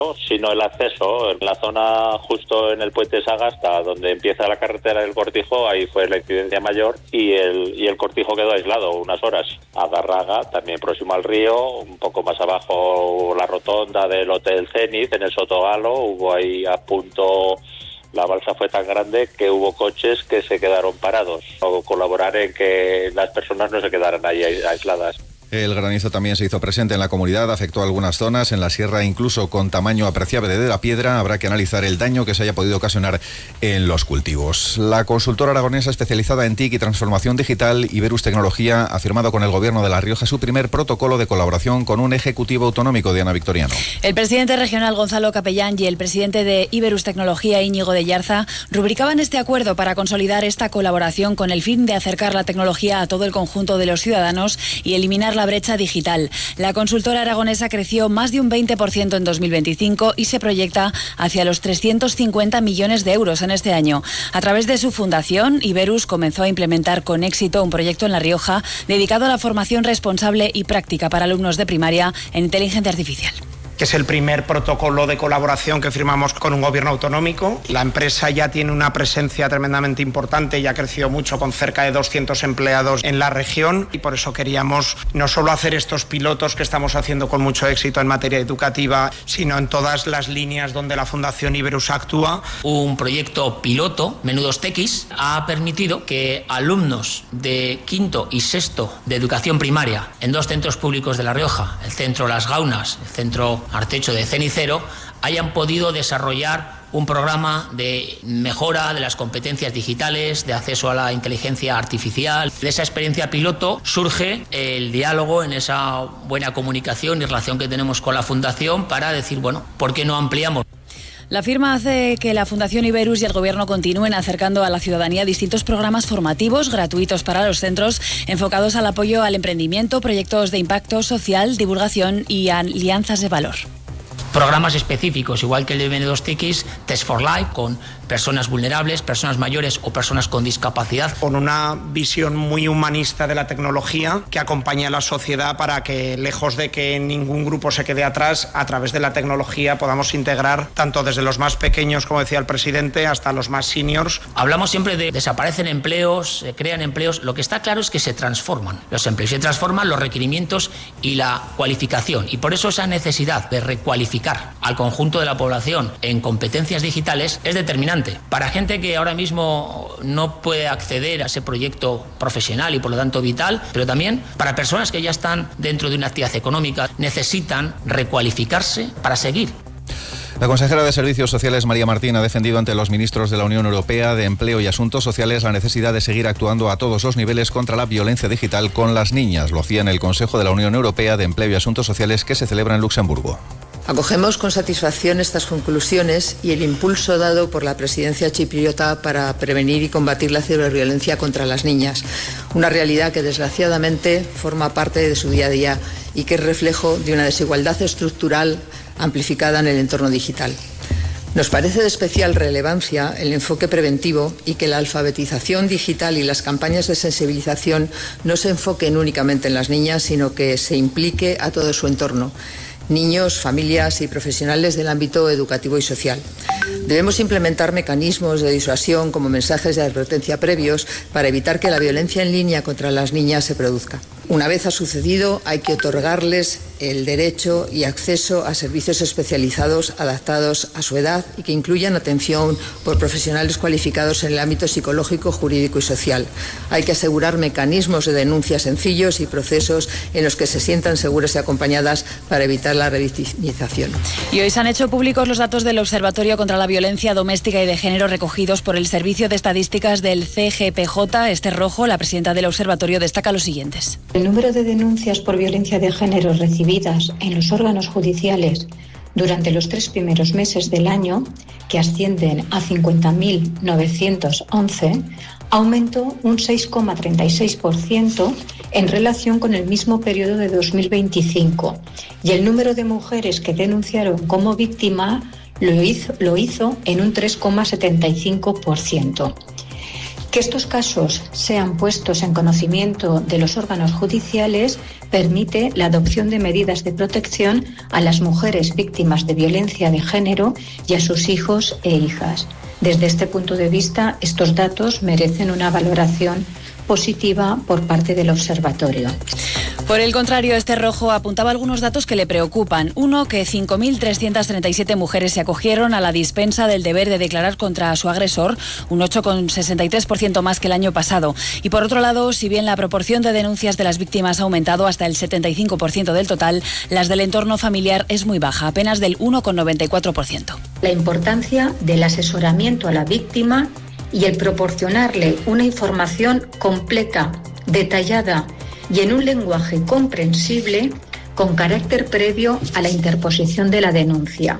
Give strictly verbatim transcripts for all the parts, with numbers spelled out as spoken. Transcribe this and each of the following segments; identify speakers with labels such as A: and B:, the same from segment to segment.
A: sino el acceso. En la zona justo en el puente Sagasta, donde empieza la carretera del Cortijo, ahí fue la incidencia mayor y el, y el Cortijo quedó aislado unas horas. Agarraga, también próximo al río, un poco más abajo la rotonda del Hotel Zenith, en el Sotogalo, hubo ahí a punto... La balsa fue tan grande que hubo coches que se quedaron parados, o colaborar en que las personas no se quedaran ahí aisladas.
B: El granizo también se hizo presente en la comunidad, afectó a algunas zonas, en la sierra incluso con tamaño apreciable de la piedra. Habrá que analizar el daño que se haya podido ocasionar en los cultivos. La consultora aragonesa especializada en T I C y transformación digital, Iberus Tecnología, ha firmado con el Gobierno de La Rioja su primer protocolo de colaboración con un ejecutivo autonómico, Diana Victoriano.
C: El presidente regional Gonzalo Capellán y el presidente de Iberus Tecnología, Íñigo de Yarza, rubricaban este acuerdo para consolidar esta colaboración con el fin de acercar la tecnología a todo el conjunto de los ciudadanos y eliminar la la brecha digital. La consultora aragonesa creció más de un veinte por ciento en dos mil veinticinco y se proyecta hacia los trescientos cincuenta millones de euros en este año. A través de su fundación, Iberus comenzó a implementar con éxito un proyecto en La Rioja dedicado a la formación responsable y práctica para alumnos de primaria en inteligencia artificial.
D: Que es el primer protocolo de colaboración que firmamos con un gobierno autonómico. La empresa ya tiene una presencia tremendamente importante y ha crecido mucho, con cerca de doscientos empleados en la región, y por eso queríamos no solo hacer estos pilotos que estamos haciendo con mucho éxito en materia educativa, sino en todas las líneas donde la Fundación Iberus actúa.
E: Un proyecto piloto, Menudos Tequis, ha permitido que alumnos de quinto y sexto de educación primaria en dos centros públicos de La Rioja, el centro Las Gaunas, el centro Artecho de Cenicero, hayan podido desarrollar un programa de mejora de las competencias digitales, de acceso a la inteligencia artificial. De esa experiencia piloto surge el diálogo, en esa buena comunicación y relación que tenemos con la Fundación, para decir, bueno, ¿por qué no ampliamos?
C: La firma hace que la Fundación Iberus y el Gobierno continúen acercando a la ciudadanía distintos programas formativos gratuitos para los centros, enfocados al apoyo al emprendimiento, proyectos de impacto social, divulgación y alianzas de valor.
E: Programas específicos, igual que el de Menudos Tequis, Test for Life, con personas vulnerables, personas mayores o personas con discapacidad.
D: Con una visión muy humanista de la tecnología que acompaña a la sociedad para que, lejos de que ningún grupo se quede atrás, a través de la tecnología podamos integrar tanto desde los más pequeños, como decía el presidente, hasta los más seniors.
E: Hablamos siempre de desaparecen empleos, se crean empleos. Lo que está claro es que se transforman los empleos, se transforman los requerimientos y la cualificación. Y por eso esa necesidad de recualificar al conjunto de la población en competencias digitales es determinante. Para gente que ahora mismo no puede acceder a ese proyecto profesional y por lo tanto vital, pero también para personas que ya están dentro de una actividad económica, necesitan recualificarse para seguir.
B: La consejera de Servicios Sociales, María Martín, ha defendido ante los ministros de la Unión Europea de Empleo y Asuntos Sociales la necesidad de seguir actuando a todos los niveles contra la violencia digital con las niñas. Lo hacía en el Consejo de la Unión Europea de Empleo y Asuntos Sociales, que se celebra en Luxemburgo.
F: Acogemos con satisfacción estas conclusiones y el impulso dado por la presidencia chipriota para prevenir y combatir la ciberviolencia contra las niñas, una realidad que desgraciadamente forma parte de su día a día y que es reflejo de una desigualdad estructural amplificada en el entorno digital. Nos parece de especial relevancia el enfoque preventivo y que la alfabetización digital y las campañas de sensibilización no se enfoquen únicamente en las niñas, sino que se implique a todo su entorno: niños, familias y profesionales del ámbito educativo y social. Debemos implementar mecanismos de disuasión como mensajes de advertencia previos para evitar que la violencia en línea contra las niñas se produzca. Una vez ha sucedido, hay que otorgarles el derecho y acceso a servicios especializados adaptados a su edad y que incluyan atención por profesionales cualificados en el ámbito psicológico, jurídico y social. Hay que asegurar mecanismos de denuncia sencillos y procesos en los que se sientan seguras y acompañadas para evitar la revictimización.
C: Y hoy se han hecho públicos los datos del Observatorio contra la Violencia Doméstica y de Género recogidos por el Servicio de Estadísticas del C G P J. Esther Rojo, la presidenta del Observatorio, destaca los siguientes.
G: El número de denuncias por violencia de género recibidas en los órganos judiciales durante los tres primeros meses del año, que ascienden a cincuenta mil novecientos once, aumentó un seis coma treinta y seis por ciento en relación con el mismo periodo de dos mil veinticinco, y el número de mujeres que denunciaron como víctima lo hizo, lo hizo en un tres coma setenta y cinco por ciento. Que estos casos sean puestos en conocimiento de los órganos judiciales permite la adopción de medidas de protección a las mujeres víctimas de violencia de género y a sus hijos e hijas. Desde este punto de vista, estos datos merecen una valoración positiva por parte del observatorio.
C: Por el contrario, este rojo apuntaba algunos datos que le preocupan. Uno, que cinco mil trescientas treinta y siete mujeres se acogieron a la dispensa del deber de declarar contra su agresor, un ocho coma sesenta y tres por ciento más que el año pasado. Y por otro lado, si bien la proporción de denuncias de las víctimas ha aumentado hasta el setenta y cinco por ciento del total, las del entorno familiar es muy baja, apenas del uno coma noventa y cuatro por ciento.
G: La importancia del asesoramiento a la víctima y el proporcionarle una información completa, detallada y en un lenguaje comprensible con carácter previo a la interposición de la denuncia.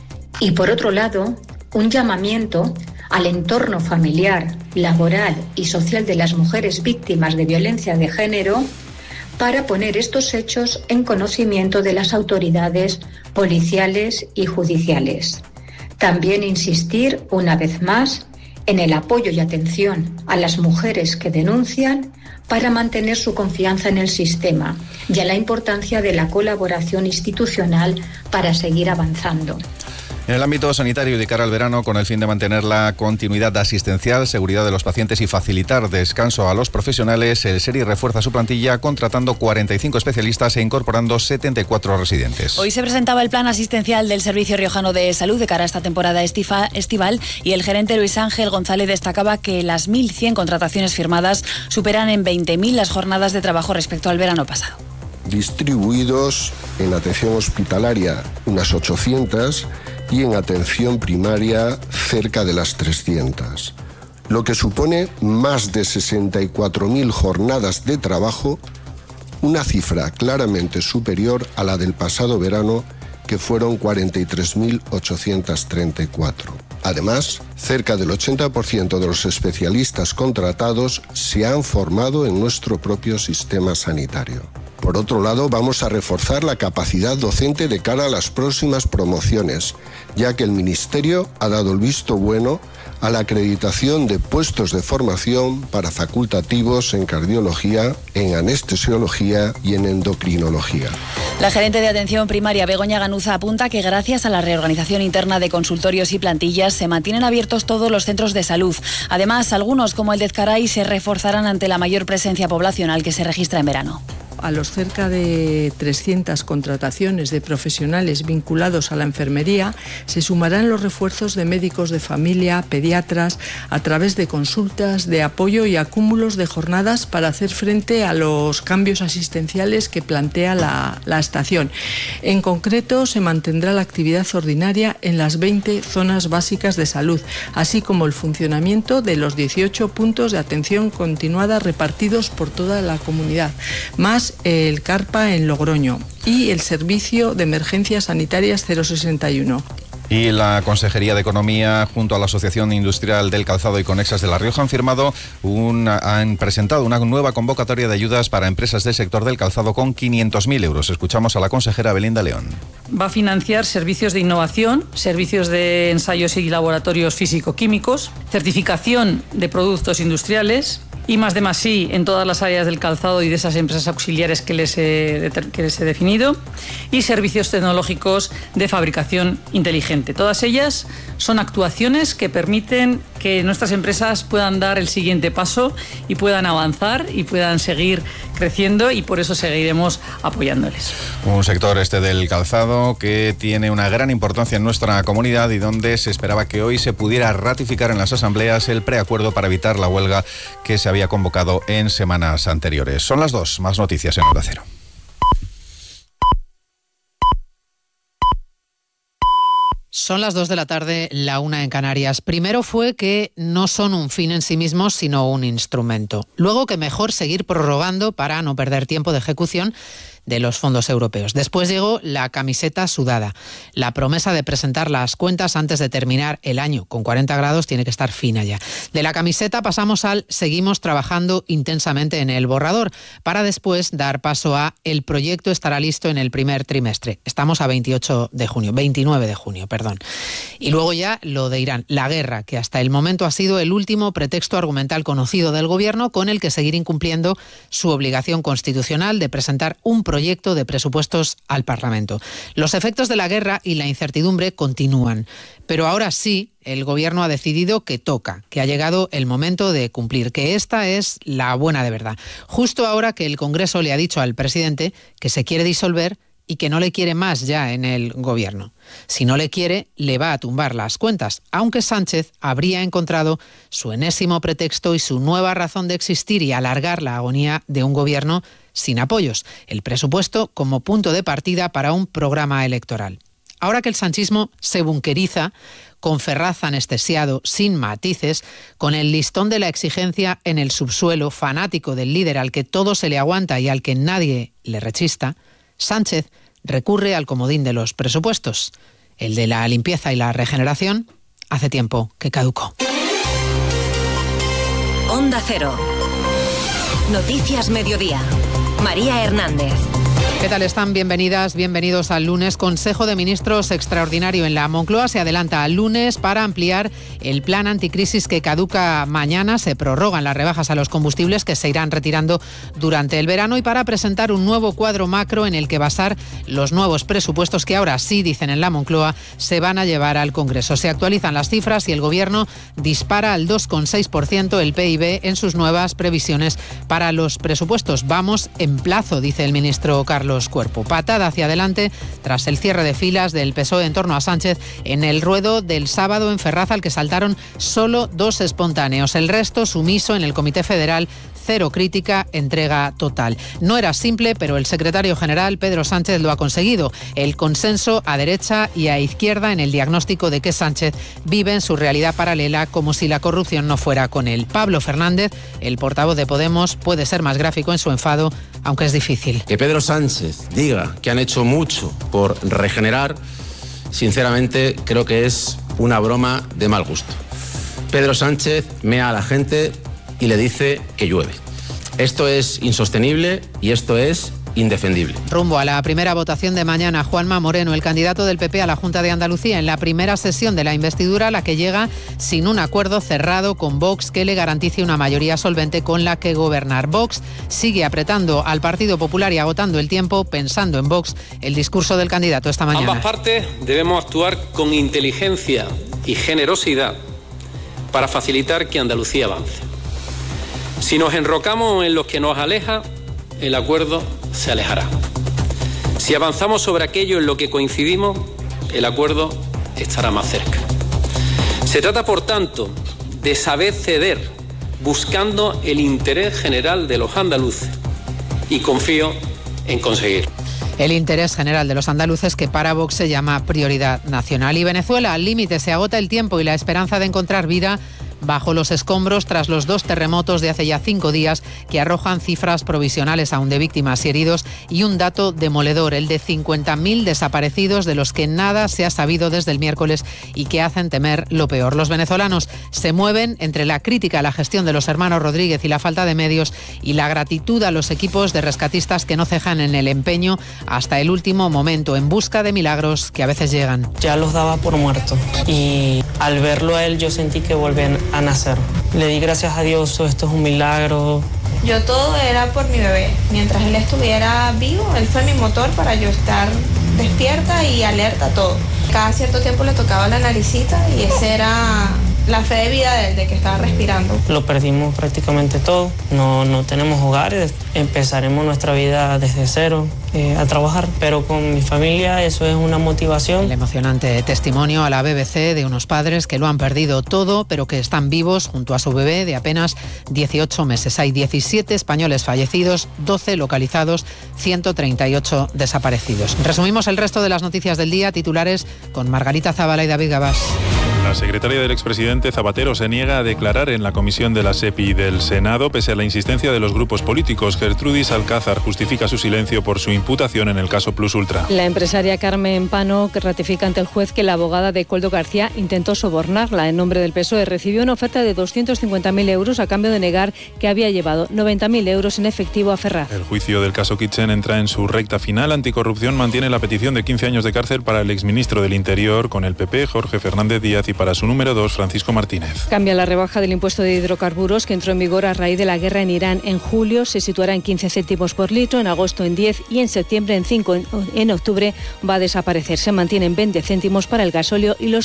G: Y por otro lado, un llamamiento al entorno familiar, laboral y social de las mujeres víctimas de violencia de género para poner estos hechos en conocimiento de las autoridades policiales y judiciales. También insistir, una vez más, en el apoyo y atención a las mujeres que denuncian para mantener su confianza en el sistema y a la importancia de la colaboración institucional para seguir avanzando.
B: En el ámbito sanitario y de cara al verano, con el fin de mantener la continuidad asistencial, seguridad de los pacientes y facilitar descanso a los profesionales, el SERI refuerza su plantilla contratando cuarenta y cinco especialistas e incorporando setenta y cuatro residentes.
C: Hoy se presentaba el plan asistencial del Servicio Riojano de Salud de cara a esta temporada estival y el gerente Luis Ángel González destacaba que las mil cien contrataciones firmadas superan en veinte mil las jornadas de trabajo respecto al verano pasado.
H: Distribuidos en atención hospitalaria unas ochocientas y en atención primaria cerca de las trescientas, lo que supone más de sesenta y cuatro mil jornadas de trabajo, una cifra claramente superior a la del pasado verano, que fueron cuarenta y tres mil ochocientas treinta y cuatro. Además, cerca del ochenta por ciento de los especialistas contratados se han formado en nuestro propio sistema sanitario. Por otro lado, vamos a reforzar la capacidad docente de cara a las próximas promociones, ya que el Ministerio ha dado el visto bueno a la acreditación de puestos de formación para facultativos en cardiología, en anestesiología y en endocrinología.
C: La gerente de atención primaria, Begoña Ganuza, apunta que gracias a la reorganización interna de consultorios y plantillas se mantienen abiertos todos los centros de salud. Además, algunos, como el de Ezcaray, se reforzarán ante la mayor presencia poblacional que se registra en verano.
I: A los cerca de trescientas contrataciones de profesionales vinculados a la enfermería se sumarán los refuerzos de médicos de familia, pediatras, a través de consultas, de apoyo y acúmulos de jornadas para hacer frente a los cambios asistenciales que plantea la, la estación. En concreto, se mantendrá la actividad ordinaria en las veinte zonas básicas de salud, así como el funcionamiento de los dieciocho puntos de atención continuada repartidos por toda la comunidad, más el CARPA en Logroño y el Servicio de Emergencias Sanitarias cero sesenta y uno.
B: Y la Consejería de Economía, junto a la Asociación Industrial del Calzado y Conexas de La Rioja, han firmado una, han presentado una nueva convocatoria de ayudas para empresas del sector del calzado con quinientos mil euros. Escuchamos a la consejera Belinda León.
J: Va a financiar servicios de innovación, servicios de ensayos y laboratorios físico-químicos, certificación de productos industriales, I más D más I en todas las áreas del calzado y de esas empresas auxiliares que les he, que les he definido, y servicios tecnológicos de fabricación inteligente. Todas ellas son actuaciones que permiten que nuestras empresas puedan dar el siguiente paso y puedan avanzar y puedan seguir creciendo, y por eso seguiremos apoyándoles.
B: Un sector este del calzado que tiene una gran importancia en nuestra comunidad y donde se esperaba que hoy se pudiera ratificar en las asambleas el preacuerdo para evitar la huelga que se había convocado en semanas anteriores. Son las dos, más noticias en Onda Cero.
K: Son las dos de la tarde, la una en Canarias. Primero fue que no son un fin en sí mismos, sino un instrumento. Luego que mejor seguir prorrogando para no perder tiempo de ejecución, de los fondos europeos. Después llegó la camiseta sudada. La promesa de presentar las cuentas antes de terminar el año con cuarenta grados tiene que estar fina ya. De la camiseta pasamos al seguimos trabajando intensamente en el borrador para después dar paso a el proyecto estará listo en el primer trimestre. Estamos a veintiocho de junio, veintinueve de junio, perdón. Y luego ya lo de Irán, la guerra, que hasta el momento ha sido el último pretexto argumental conocido del Gobierno con el que seguir incumpliendo su obligación constitucional de presentar un proyecto de presupuestos al Parlamento. Los efectos de la guerra y la incertidumbre continúan, pero ahora sí el Gobierno ha decidido que toca, que ha llegado el momento de cumplir, que esta es la buena de verdad. Justo ahora que el Congreso le ha dicho al presidente que se quiere disolver y que no le quiere más ya en el Gobierno. Si no le quiere, le va a tumbar las cuentas, aunque Sánchez habría encontrado su enésimo pretexto y su nueva razón de existir y alargar la agonía de un Gobierno sin apoyos, el presupuesto como punto de partida para un programa electoral. Ahora que el sanchismo se bunqueriza, con Ferraz anestesiado, sin matices, con el listón de la exigencia en el subsuelo, fanático del líder al que todo se le aguanta y al que nadie le rechista, Sánchez recurre al comodín de los presupuestos. El de la limpieza y la regeneración hace tiempo que caducó.
L: Onda Cero. Noticias Mediodía. María Hernández.
K: ¿Qué tal están? Bienvenidas, bienvenidos al lunes. Consejo de Ministros extraordinario en la Moncloa se adelanta al lunes para ampliar el plan anticrisis que caduca mañana. Se prorrogan las rebajas a los combustibles que se irán retirando durante el verano y para presentar un nuevo cuadro macro en el que basar los nuevos presupuestos que ahora sí, dicen en la Moncloa, se van a llevar al Congreso. Se actualizan las cifras y el Gobierno dispara al dos coma seis por ciento el P I B en sus nuevas previsiones para los presupuestos. Vamos en plazo, dice el ministro Carlos Cuerpo. Patada hacia adelante tras el cierre de filas del P S O E en torno a Sánchez en el ruedo del sábado en Ferraz, al que saltaron solo dos espontáneos. El resto sumiso en el Comité Federal. Cero crítica, entrega total. No era simple, pero el secretario general, Pedro Sánchez, lo ha conseguido. El consenso a derecha y a izquierda en el diagnóstico de que Sánchez vive en su realidad paralela como si la corrupción no fuera con él. Pablo Fernández, el portavoz de Podemos, puede ser más gráfico en su enfado, aunque es difícil.
M: Que Pedro Sánchez diga que han hecho mucho por regenerar, sinceramente creo que es una broma de mal gusto. Pedro Sánchez mea a la gente y le dice que llueve. Esto es insostenible y esto es indefendible.
K: Rumbo a la primera votación de mañana, Juanma Moreno, el candidato del P P a la Junta de Andalucía, en la primera sesión de la investidura, la que llega sin un acuerdo cerrado con Vox que le garantice una mayoría solvente con la que gobernar. Vox sigue apretando al Partido Popular y agotando el tiempo, pensando en Vox, el discurso del candidato esta mañana.
N: Ambas partes debemos actuar con inteligencia y generosidad para facilitar que Andalucía avance. Si nos enrocamos en lo que nos aleja, el acuerdo se alejará. Si avanzamos sobre aquello en lo que coincidimos, el acuerdo estará más cerca. Se trata, por tanto, de saber ceder, buscando el interés general de los andaluces, y confío en conseguirlo.
K: El interés general de los andaluces, que para Vox se llama prioridad nacional. Y Venezuela, al límite, se agota el tiempo y la esperanza de encontrar vida bajo los escombros tras los dos terremotos de hace ya cinco días que arrojan cifras provisionales aún de víctimas y heridos y un dato demoledor, el de cincuenta mil desaparecidos de los que nada se ha sabido desde el miércoles y que hacen temer lo peor. Los venezolanos se mueven entre la crítica a la gestión de los hermanos Rodríguez y la falta de medios y la gratitud a los equipos de rescatistas que no cejan en el empeño hasta el último momento en busca de milagros que a veces llegan.
O: Ya los daba por muertos y al verlo a él yo sentí que volvían a nacer. Le di gracias a Dios, esto es un milagro.
P: Yo todo era por mi bebé. Mientras él estuviera vivo, él fue mi motor para yo estar despierta y alerta a todo. Cada cierto tiempo le tocaba la naricita y esa era la fe de vida de él, de que estaba respirando.
O: Lo perdimos prácticamente todo, no, no tenemos hogares, empezaremos nuestra vida desde cero eh, a trabajar, pero con mi familia eso es una motivación.
K: El emocionante testimonio a la B B C de unos padres que lo han perdido todo, pero que están vivos junto a su bebé de apenas dieciocho meses. Hay diecisiete españoles fallecidos, doce localizados, ciento treinta y ocho desaparecidos. Resumimos el resto de las noticias del día, titulares con Margarita Zavala y David Gabás.
Q: La secretaria del expresidente Zapatero se niega a declarar en la comisión de la SEPI del Senado, pese a la insistencia de los grupos políticos. Gertrudis Alcázar justifica su silencio por su imputación en el caso Plus Ultra.
R: La empresaria Carmen Pano, que ratifica ante el juez que la abogada de Coldo García intentó sobornarla en nombre del P S O E, recibió una oferta de doscientos cincuenta mil euros a cambio de negar que había llevado noventa mil euros en efectivo a Ferraz.
Q: El juicio del caso Kitchen entra en su recta final. Anticorrupción mantiene la petición de quince años de cárcel para el exministro del Interior con el P P, Jorge Fernández Díaz, y para su número dos, Francisco Martínez.
R: Cambia la rebaja del impuesto de hidrocarburos que entró en vigor a raíz de la guerra en Irán. En julio se situará en quince céntimos por litro, en agosto en diez y en septiembre en cinco. En octubre va a desaparecer. Se mantienen veinte céntimos para el gasóleo y los